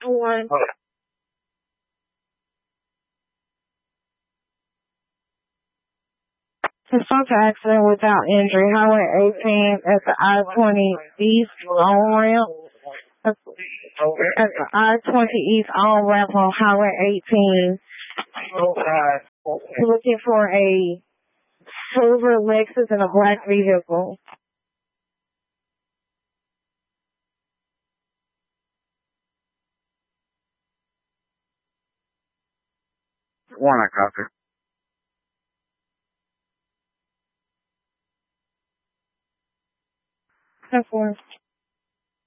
One. Suspect accident without injury. Highway 18 at the I-20 East on ramp. At the I-20 East on ramp on Highway 18. Looking for a silver Lexus and a black vehicle. One, I copy. 10-4.